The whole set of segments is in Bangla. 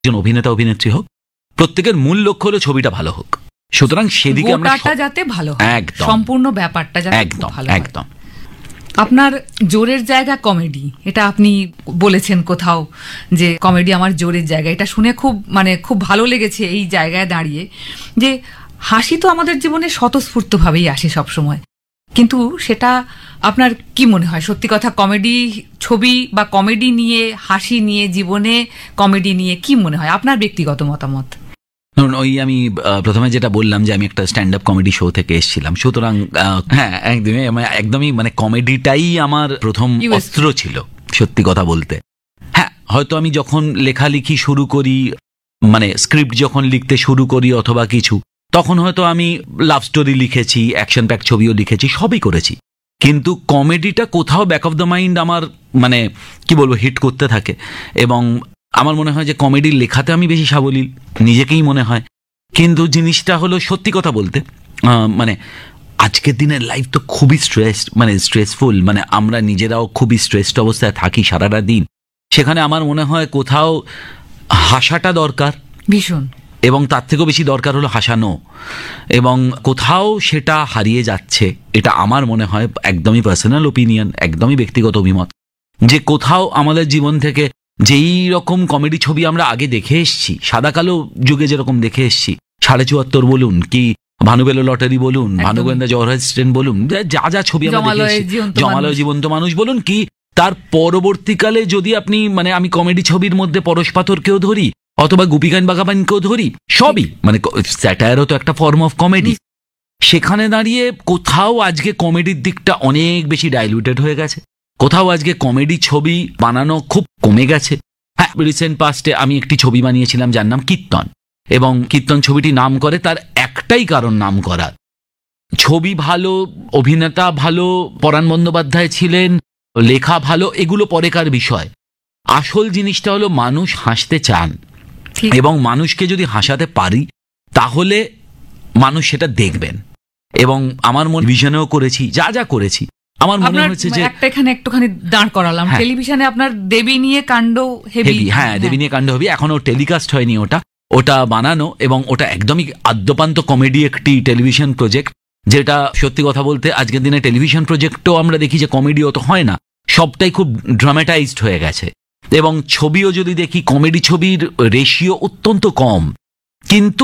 একজন অভিনেতা অভিনেত্রী হোক, প্রত্যেকের মূল লক্ষ্য হলো ছবিটা ভালো হোক। সুতরাং সেদিকে আমরা যাতে ভালো হয়, একদম সম্পূর্ণ ব্যাপারটা যাতে একদম ভালো একদম। আপনার জোরের জায়গা কমেডি, এটা আপনি বলেছেন কোথাও যে কমেডি আমার জোরের জায়গা। এটা শুনে খুব ভালো লেগেছে এই জায়গায় দাঁড়িয়ে, যে হাসি তো আমাদের জীবনে স্বতঃস্ফূর্তভাবেই আসে সবসময়, কিন্তু সেটা আপনার কি মনে হয় সত্যি কথা, কমেডি ছবি বা কমেডি নিয়ে, হাসি নিয়ে, জীবনে কমেডি নিয়ে কি মনে হয় আপনার ব্যক্তিগত মতামত? ওই আমি প্রথমে যেটা বললাম যে আমি একটা স্ট্যান্ড আপ কমেডি শো থেকে এসেছিলাম, সুতরাং হ্যাঁ একদমই মানে কমেডিটাই আমার প্রথম অস্ত্র ছিল সত্যি কথা বলতে। হ্যাঁ, হয়তো আমি যখন লেখালেখি শুরু করি, মানে স্ক্রিপ্ট যখন লিখতে শুরু করি অথবা কিছু, তখন হয়তো আমি লাভ স্টোরি লিখেছি, অ্যাকশন প্যাক ছবিও লিখেছি, সবই করেছি, কিন্তু কমেডিটা কোথাও ব্যাক অফ দ্য মাইন্ড আমার মানে কি বলবো হিট করতে থাকে। এবং আমার মনে হয় যে কমেডির লেখাতে আমি বেশি সাবলীল, নিজেকেই মনে হয়। কিন্তু জিনিসটা হলো সত্যি কথা বলতে, মানে আজকের দিনের লাইফ তো খুবই স্ট্রেসফুল, মানে আমরা নিজেরাও খুবই স্ট্রেসড অবস্থায় থাকি সারাটা দিন। সেখানে আমার মনে হয় কোথাও হাসাটা দরকার ভীষণ, এবং তার থেকেও বেশি দরকার হলো হাসানো, এবং কোথাও সেটা হারিয়ে যাচ্ছে। এটা আমার মনে হয় একদমই পার্সোনাল ওপিনিয়ন, একদমই ব্যক্তিগত অভিমত, যে কোথাও আমাদের জীবন থেকে যেই রকম কমেডি ছবি আমরা আগে দেখে এসছি, সাদা কালো যুগে যেরকম দেখে এসছি, 74 বলুন কি ভানুবেলো লটারি বলুন, ভানুগোয়েন্দা জওহরলাল ট্রেন বলুন, যা যা ছবি আমরা দেখে এসছি, জমালয় জীবন্ত মানুষ বলুন কি, তার পরবর্তীকালে যদি আপনি মানে আমি কমেডি ছবির মধ্যে পরশ পাথরকেও ধরি অথবা গুপিগান বাগাবানকেও ধরি, সবই মানে স্যাটায়ারও তো একটা ফর্ম অফ কমেডি। সেখানে দাঁড়িয়ে কোথাও আজকে কমেডির দিকটা অনেক বেশি ডাইলুটেড হয়ে গেছে, কোথাও আজকে কমেডি ছবি বানানো খুব কমে গেছে। হ্যাঁ, রিসেন্ট পাস্টে আমি একটি ছবি বানিয়েছিলাম যার নাম কীর্তন, এবং কীর্তন ছবিটি নাম করে তার একটাই কারণ নাম করার, ছবি ভালো, অভিনেতা ভালো, পরাণ বন্দ্যোপাধ্যায় ছিলেন, লেখা ভালো, এগুলো পরেকার বিষয়। আসল জিনিসটা হলো মানুষ হাসতে চান, এবং মানুষকে যদি হাসাতে পারি তাহলে মানুষ সেটা দেখবেন। এবং আমার মনে ভিশনেও করেছি, যা যা করেছি আমার মনে হচ্ছে যে এখানে একটুখানি দাঁড় করালাম, টেলিভিশনে আপনার দেবী নিয়ে কাণ্ড হেভি, হ্যাঁ দেবী নিয়ে কাণ্ড হেভি, এখনো টেলিকাস্ট হয়নি, ওটা বানানো, এবং ওটা একদমই আদ্যপান্ত কমেডি একটি টেলিভিশন প্রজেক্ট, যেটা সত্যি কথা বলতে আজকের দিনে টেলিভিশন প্রজেক্টও আমরা দেখি যে কমেডি অত হয় না, সবটাই খুব ড্রামাটাইজড হয়ে গেছে। এবং ছবিও যদি দেখি, কমেডি ছবির রেশিও অত্যন্ত কম, কিন্তু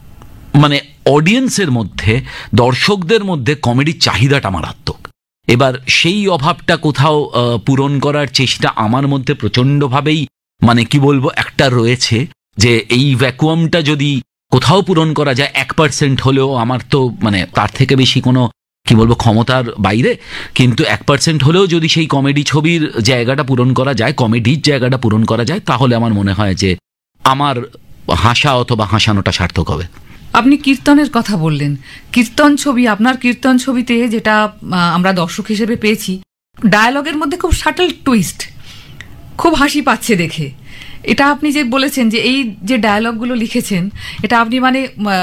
মানে অডিয়েন্সের মধ্যে, দর্শকদের মধ্যে কমেডির চাহিদাটা মারাত্মক। এবার সেই অভাবটা কোথাও পূরণ করার চেষ্টা আমার মধ্যে প্রচণ্ডভাবেই মানে কি বলবো একটা রয়েছে, যে এই ভ্যাকুয়ামটা যদি কোথাও পূরণ করা যায় 1% হলেও, আমার তো মানে তার থেকে বেশি কোনো কি বলবো ক্ষমতার বাইরে, কিন্তু 1% হলেও যদি সেই কমেডি ছবির জায়গাটা পূরণ করা যায়, কমেডির জায়গাটা পূরণ করা যায়, তাহলে আমার মনে হয় যে আমার হাসা অথবা হাসানোটা সার্থক হবে। আপনি কীর্তনের কথা বললেন, কীর্তন ছবি, আপনার কীর্তন ছবিতে যেটা আমরা দর্শক হিসেবে পেয়েছি, ডায়ালগের মধ্যে খুব শাটল টুইস্ট, খুব হাসি পাচ্ছে দেখে। এটা আপনি যে বলেছেন যে এই যে ডায়ালগগুলো লিখেছেন, এটা আপনি মানে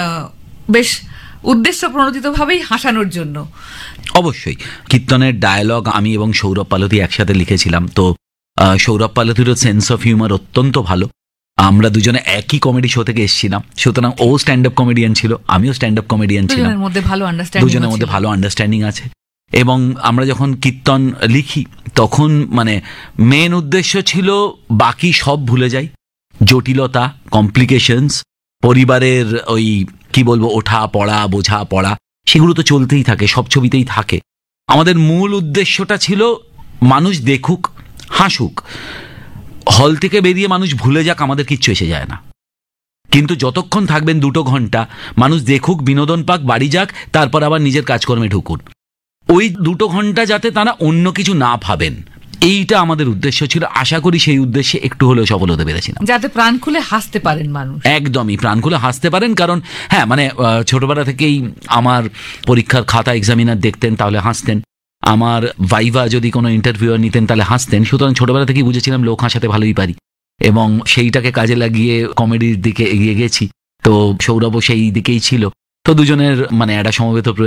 বেশ উদ্দেশ্য প্রণোদিতভাবেই হাসানোর জন্য। অবশ্যই কীর্তনের ডায়ালগ আমি এবং সৌরভ পালতি একসাথে লিখেছিলাম, তো সৌরভ পালতিরও সেন্স অফ হিউমার অত্যন্ত ভালো। আমরা দুজনে একই কমেডি শো থেকে এসেছিলাম, সুতরাং ও স্ট্যান্ড আপ কমেডিয়ান ছিল, আমিও স্ট্যান্ড আপ কমেডিয়ান ছিলাম, দুজনের মধ্যে ভালো আন্ডারস্ট্যান্ডিং আছে। এবং আমরা যখন কীর্তন লিখি তখন মানে মেন উদ্দেশ্য ছিল বাকি সব ভুলে যাই, জটিলতা, কমপ্লিকেশনস, পরিবারের ওই কি বলবো ওঠা পড়া, বোঝা পড়া, সেগুলো তো চলতেই থাকে, সব ছবিতেই থাকে। আমাদের মূল উদ্দেশ্যটা ছিল মানুষ দেখুক, হাসুক, হল থেকে বেরিয়ে মানুষ ভুলে যাক, আমাদের কিচ্ছু এসে যায় না। কিন্তু যতক্ষণ থাকবেন 2 ঘন্টা, মানুষ দেখুক, বিনোদন পাক, বাড়ি যাক, তারপর আবার নিজের কাজকর্মে ঢুকুন। ওই 2 ঘন্টা যাতে তারা অন্য কিছু না ভাবেন, এইটা আমাদের উদ্দেশ্য ছিল। আশা করি সেই উদ্দেশ্যে একটু হলেও সফল হতে পেরেছিলাম, যাতে প্রাণ খুলে হাসতে পারেন মানুষ। একদমই প্রাণ খুলে হাসতে পারেন, কারণ হ্যাঁ মানে ছোটবেলা থেকেই আমার পরীক্ষার খাতা এক্সামিনার দেখতেন তাহলে হাসতেন, আমার ভাইভা যদি কোনো ইন্টারভিউ নিতেন তাহলে হাসতেন। সুতরাং ছোটবেলা থেকেই বুঝেছিলাম লোক হাসাতে ভালোই পারি, এবং সেইটাকে কাজে লাগিয়ে কমেডির দিকে এগিয়ে গেছি। তো সৌরভও সেই দিকেই ছিল, তো দুজনের মানে একটা সমবেত